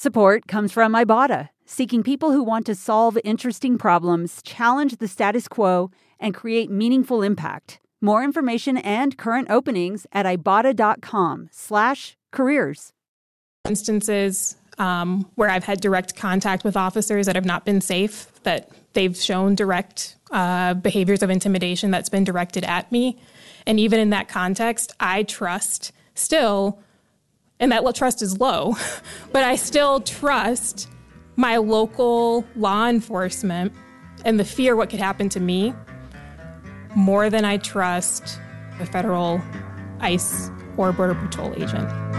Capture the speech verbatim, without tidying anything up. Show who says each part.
Speaker 1: Support comes from Ibotta, seeking people who want to solve interesting problems, challenge the status quo, and create meaningful impact. More information and current openings at ibotta.com slash careers.
Speaker 2: Instances um, where I've had direct contact with officers that have not been safe, that they've shown direct uh, behaviors of intimidation that's been directed at me. And even in that context, I trust still, and that trust is low, but I still trust my local law enforcement and the fear what could happen to me more than I trust a federal ICE or Border Patrol agent.